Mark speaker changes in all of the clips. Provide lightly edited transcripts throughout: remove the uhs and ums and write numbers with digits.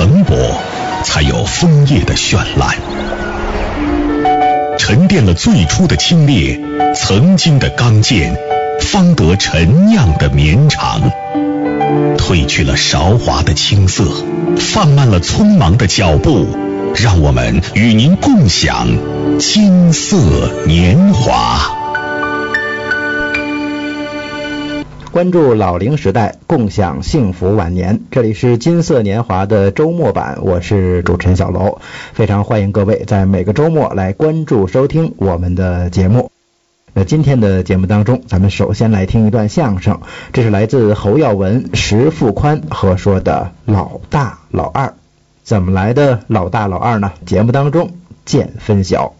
Speaker 1: 蓬勃，才有枫叶的绚烂。沉淀了最初的清冽，曾经的刚健，方得陈酿的绵长。褪去了韶华的青涩，放慢了匆忙的脚步，让我们与您共享金色年华。
Speaker 2: 关注老龄时代，共享幸福晚年。这里是金色年华的周末版，我是主持人小楼，非常欢迎各位在每个周末来关注收听我们的节目。那今天的节目当中，咱们首先来听一段相声，这是来自侯耀文、石富宽合说的老大老二。怎么来的老大老二呢？节目当中见分晓。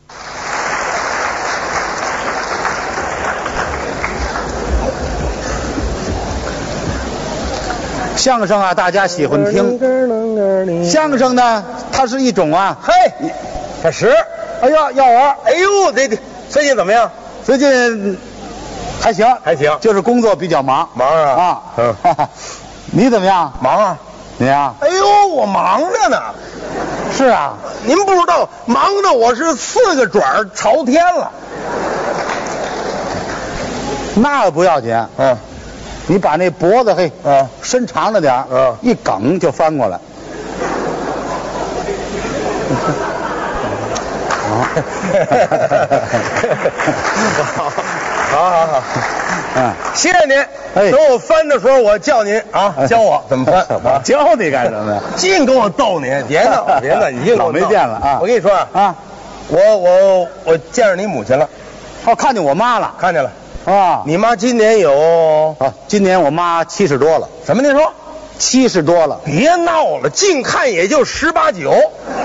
Speaker 3: 相声啊，大家喜欢听。相声呢，它是一种啊，
Speaker 4: 嘿，这是，
Speaker 3: 哎呀，要玩，
Speaker 4: 哎呦，这最近怎么样？
Speaker 3: 最近还行，
Speaker 4: 还行，
Speaker 3: 就是工作比较忙。
Speaker 4: 忙啊，
Speaker 3: 哈哈，你怎么样？
Speaker 4: 忙啊，
Speaker 3: 你啊？
Speaker 4: 哎呦，我忙着呢。
Speaker 3: 是啊，
Speaker 4: 您不知道，忙着我是4个爪朝天了。
Speaker 3: 那不要紧，你把那脖子伸长了点，一梗就翻过来。
Speaker 4: 好，谢谢您。等我翻的时候，我叫您啊，教我怎么翻。
Speaker 3: 我教你干什么呀？
Speaker 4: 净跟我逗你，别闹，你净
Speaker 3: 老没见了啊！
Speaker 4: 我跟你说啊，我见着你母亲了。
Speaker 3: 哦，看见我妈了？
Speaker 4: 看见了。
Speaker 3: 啊，
Speaker 4: 你妈今年有？
Speaker 3: 今年我妈70多了。
Speaker 4: 什么？您说
Speaker 3: 70多了？
Speaker 4: 别闹了，近看也就18、19。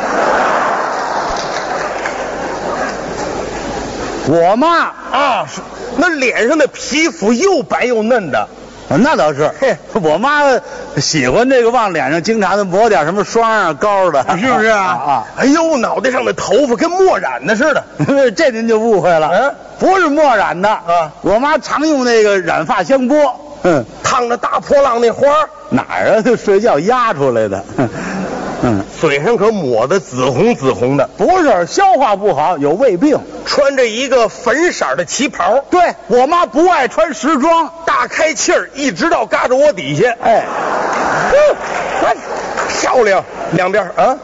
Speaker 3: 我妈
Speaker 4: 啊，那脸上的皮肤又白又嫩的。
Speaker 3: 那倒是，我妈喜欢这个，往脸上经常的抹点什么霜啊、膏的，
Speaker 4: 是不是啊？哎呦，脑袋上的头发跟墨染的似的。
Speaker 3: 这您就误会了，不是墨染的啊。我妈常用那个染发香波，
Speaker 4: 烫着大波浪那花
Speaker 3: 哪儿啊？就睡觉压出来的。
Speaker 4: 嘴上可抹的紫红的。
Speaker 3: 不是，消化不好，有胃病。
Speaker 4: 穿着一个粉色的旗袍。
Speaker 3: 对，我妈不爱穿时装，
Speaker 4: 大开气儿，一直到嘎着窝底下。漂亮，两边啊。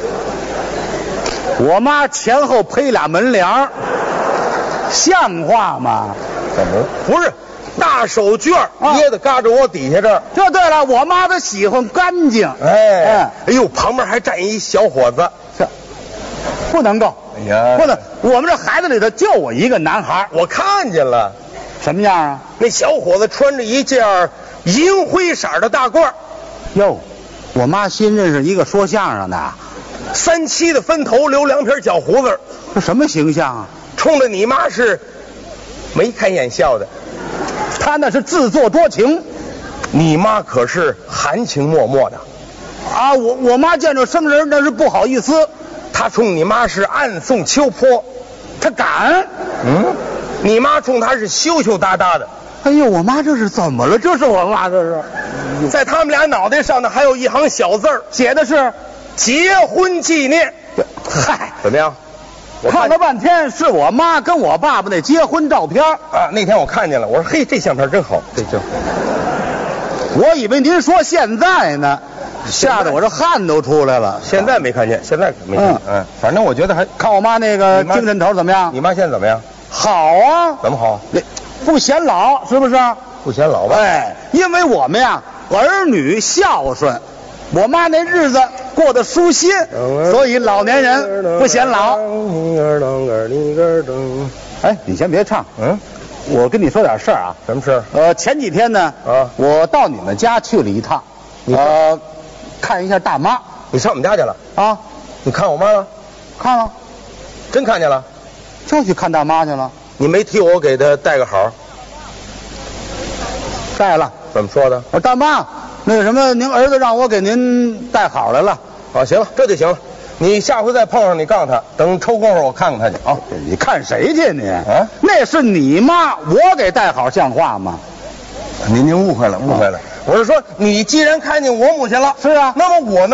Speaker 3: 我妈前后配俩门帘，像话吗？
Speaker 4: 怎么不是？大手绢掖在嘎着窝底下这儿。
Speaker 3: 这对了，我妈她喜欢干净。
Speaker 4: 哎呦，旁边还站一小伙子，
Speaker 3: 不能够。
Speaker 4: 哎呀，
Speaker 3: 不能，我们这孩子里头就我一个男孩。
Speaker 4: 我看见了。
Speaker 3: 什么样啊？
Speaker 4: 那小伙子穿着一件银灰色的大褂。
Speaker 3: 哟，我妈新认识一个说相声的
Speaker 4: ，37的分头，留2撇小胡子。
Speaker 3: 这什么形象啊？
Speaker 4: 冲着你妈是眉开眼笑的。
Speaker 3: 他那是自作多情，
Speaker 4: 你妈可是含情脉脉的
Speaker 3: 啊！我妈见着生人那是不好意思，
Speaker 4: 她冲你妈是暗送秋波，
Speaker 3: 她敢。
Speaker 4: 你妈冲她是羞羞答答的。
Speaker 3: 哎呦，我妈这是怎么了？这是我妈这是，
Speaker 4: 在他们俩脑袋上呢还有一行小字儿，
Speaker 3: 写的是
Speaker 4: 结婚纪念。
Speaker 3: 嗨，
Speaker 4: 怎么样？
Speaker 3: 我看了半天是我妈跟我爸爸那结婚照片
Speaker 4: 啊！那天我看见了，我说嘿，这相片真好，这就。
Speaker 3: 我以为您说现在呢，吓得我这汗都出来了。
Speaker 4: 现在没看见，现在没看见。反正我觉得还
Speaker 3: 看我妈那个精神头怎么样？
Speaker 4: 你妈现在怎么样？
Speaker 3: 好啊。
Speaker 4: 怎么好？
Speaker 3: 不显老，是不是？
Speaker 4: 不显老吧？
Speaker 3: 因为我们呀儿女孝顺。我妈那日子过得舒心，所以老年人不显老。哎，你先别唱，我跟你说点事儿啊。
Speaker 4: 什么事？
Speaker 3: 前几天呢，我到你们家去了一趟，看一下大妈。
Speaker 4: 你上我们家去了？
Speaker 3: 啊，
Speaker 4: 你看我妈了？
Speaker 3: 看了，
Speaker 4: 真看见了？
Speaker 3: 就去看大妈去了。
Speaker 4: 你没替我给她带个好？
Speaker 3: 带了。
Speaker 4: 怎么说的？
Speaker 3: 大妈。那个什么，您儿子让我给您带好来了。
Speaker 4: 行了，这就行了。你下回再碰上，你告诉他，等抽功夫我看看他去啊。
Speaker 3: 你看谁去你？那是你妈，我给带好像话吗？
Speaker 4: 您误会了，误会了。我是说，你既然看见我母亲了，
Speaker 3: 是啊，
Speaker 4: 那么我呢？